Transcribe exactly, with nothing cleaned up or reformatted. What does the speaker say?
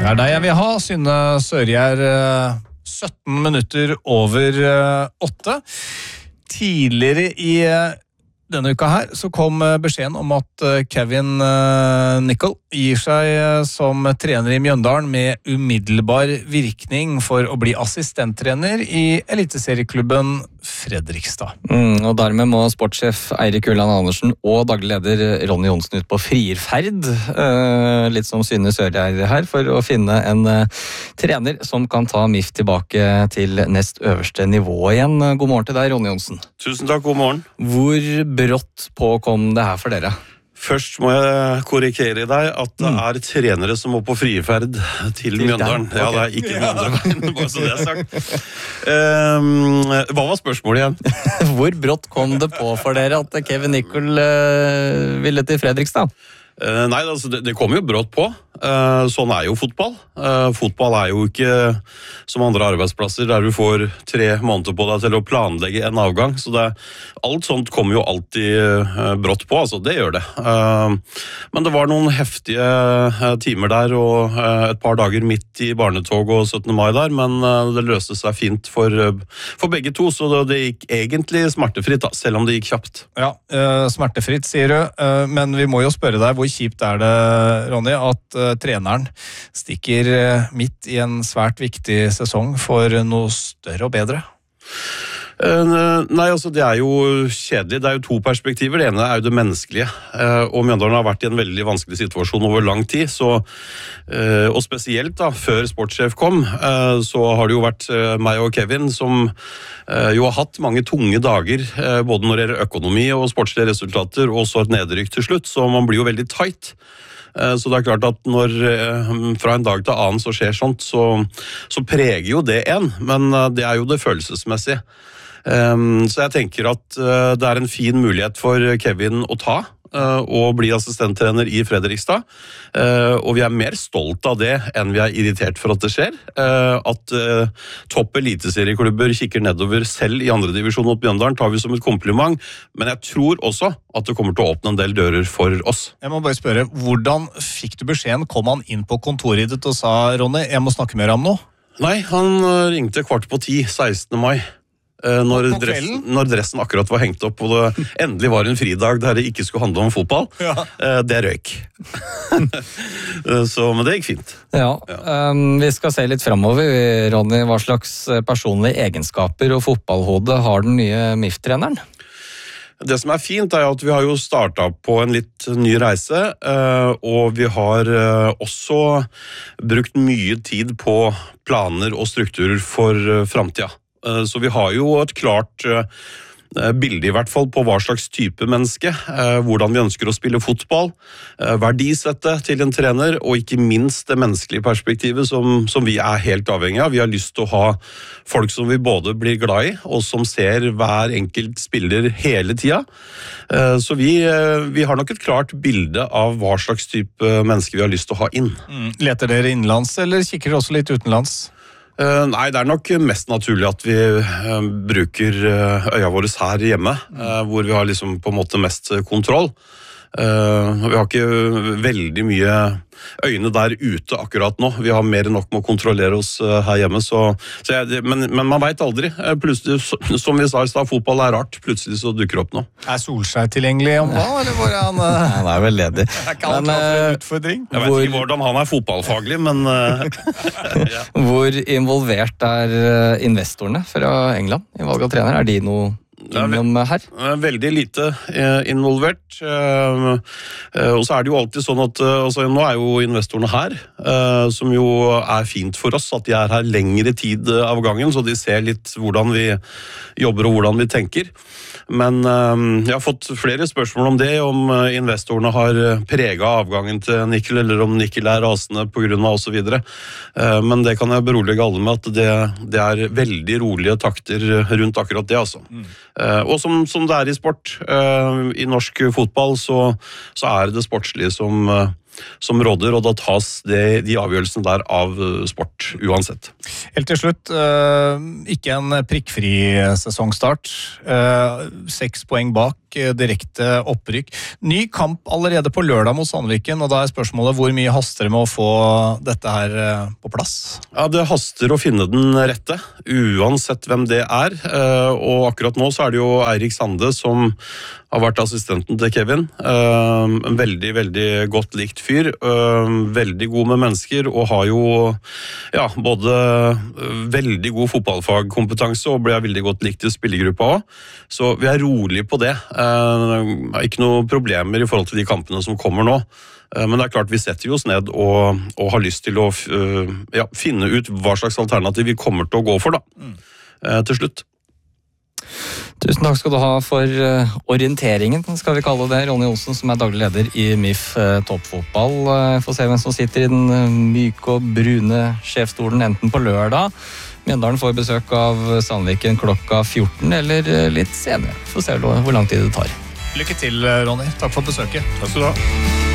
Det er deg jeg vil ha, Synne Sørgjær, sytten minutter over åtte. Tidligere i denne uka her så kom beskjeden om at Kevin Nicol gir seg som trener i Mjøndalen med umiddelbar virkning for å bli assistenttrener i eliteserieklubben Fredrikstad. Mm, og dermed må sportssjef Eirik Ulland Andersen og daglig leder Ronny Johnsen ut på frierferd, eh, litt som Synne Sørgjær her, for å finne en eh, trener som kan ta M I F tilbake til nest øverste nivå igjen. God morgen til deg, Ronny Johnsen. Tusen takk, god morgen. Hvor brått påkom det her for dere? Først må jeg korrigere deg at det Mm. er trenere som må på friferd til, til Mjøndalen. der. Ja, det er ikke den andre veien, bare så det er sagt. Um, hva var spørsmålet igjen? Hvor brått kom det på for dere at Kevin Nicol eh, ville til Fredrikstad? Uh, nei, altså, det, det kommer jo brått på. Uh, sånn er jo fotball. Uh, fotball er jo ikke som andre arbeidsplasser der du får tre måneder på deg til å planlegge en avgang. Så det, alt sånt kommer jo alltid uh, brått på, altså det gjør det. Uh, men det var noen heftige uh, timer der og uh, et par dager midt i barnetog og syttende mai der, men uh, det løste seg fint for, uh, for begge to, så det, det gikk egentlig smertefritt, da, selv om det gikk kjapt. Ja, uh, smertefritt, sier du, uh, men vi må jo spørre deg, hvor kjipt er det, Ronny, at uh, treneren stikker uh, midt i en svært viktig sesong for noe større og bedre? Uh, nei, altså det er jo kjedelig. Det er jo to perspektiver. Det ene er jo det menneskelige. Uh, og Mjøndalen har vært i en veldig vanskelig situasjon over lang tid. Så, uh, og spesielt da, før sportssjef kom, uh, så har det jo vært uh, meg og Kevin som uh, jo har hatt mange tunge dager, uh, både når det gjelder økonomi og sportslige resultater, og så et nedrykk til slutt. Så man blir jo veldig tight. Så det er klart at når fra en dag til annen så skjer sånt, så, så preger jo det en, men det er jo det følelsesmessige. Så jeg tenker at det er en fin mulighet for Kevin å ta, og bli assistenttrener i Fredrikstad. Og vi er mer stolt av det enn vi er irritert for at det skjer. At topp eliteserieklubber kikker nedover selv i andre divisjon mot Mjøndalen tar vi som et kompliment, men jeg tror også at det kommer til å åpne en del dører for oss. Jeg må bare spørre, hvordan fikk du beskjeden? Kom han inn på kontoret ditt og sa, Ronny, jeg må snakke mer om noe? Nei, han ringte kvart på ti, sekstende mai. Når dressen, når dressen akkurat var hengt opp og det endelig var en fridag der det ikke skulle handle om fotball, ja. Det røyk. Så, men det gikk fint. Ja, ja. Um, vi skal se litt fremover, Ronny. Hva slags personlige egenskaper og fotballhode har den nye M I F-treneren? Det som er fint er at vi har jo startet på en litt ny reise, og vi har også brukt mye tid på planer og strukturer for fremtiden. Så vi har jo et klart bilde i hvert fall på hva slags type menneske, hvordan vi ønsker å spille fotball, verdisettet til en trener, og ikke minst det menneskelige perspektivet som, som vi er helt avhengig av. Vi har lyst til å ha folk som vi både blir glad i, og som ser hver enkelt spiller hele tida. Så vi, vi har nok et klart bilde av hva slags type menneske vi har lyst til å ha inn. Mm. Leter dere innenlands, eller kikker dere også litt utenlands? Uh, nei, det er nok mest naturlig at vi uh, bruker uh, øya våre her hjemme, uh, hvor vi har liksom på en måte mest kontroll. Uh, vi har ikke veldig mye øyne der ute akkurat nå. Vi har mer enn nok med å kontrollere oss uh, her hjemme, så, så jeg, men, men man vet aldri. Uh, plutselig, så, som vi sa i stad, fotball er rart. Plutselig så dukker det opp noe. Er Solskjær tilgjengelig om da, eller hvor er han? Uh... Han er vel ledig. Er ikke han klar for en utfordring? Jeg vet hvor... ikke hvordan han er fotballfaglig, men... Uh, ja. Hvor involvert er investorene fra England i valg av trener? Er de noe... innom her? Veldig lite involvert. Og så er det jo alltid sånn at altså, nå er jo investorene her, som jo er fint for oss, at de er her lengre tid av gangen, så de ser litt hvordan vi jobber og hvordan vi tenker. Men jeg har fått flere spørsmål om det, om investorene har preget avgangen til Nicol, eller om Nicol er rasende på grunn av og så videre. Men det kan jeg berolige alle med at det, det er veldig rolige takter rundt akkurat det, altså. Mm. Og som, som det er i sport, i norsk fotball, så, så er det sportslige som, som råder, og da tas det, de avgjørelsene der av sport uansett. Helt til slutt, ikke en prikkfri sesongstart. Seks poeng bak direkte opprykk. Ny kamp allerede på lørdag mot Sandviken, og da er spørsmålet hvor mye haster det med å få dette her på plass? Ja, det haster å finne den rette, uansett hvem det er. Og akkurat nå så er det jo Eirik Sande som har vært assistenten til Kevin. En veldig, veldig godt likt fyr. Veldig god med mennesker, og har jo ja, både veldig god fotballfagkompetanse og ble veldig godt likt i spillergruppa også. Så vi er rolig på det. Ikke noen problemer i forhold til de kampene som kommer nå. Men det er klart vi setter oss ned og, og har lyst til å ja, finne ut hva slags alternativ vi kommer til å gå for da, mm. til slutt. Tusen takk skal du ha for orienteringen, skal vi kalle det. Ronny Johnsen, som er daglig leder i M I F Toppfotball. Får se hvem som sitter i den myke og brune sjefstolen enten på lørdag. Mjøndalen får besøk av Sandviken klokka fjorten, eller litt senere. Får se hvor lang tid det tar. Lykke til, Ronny. Takk for besøket. Takk skal du ha.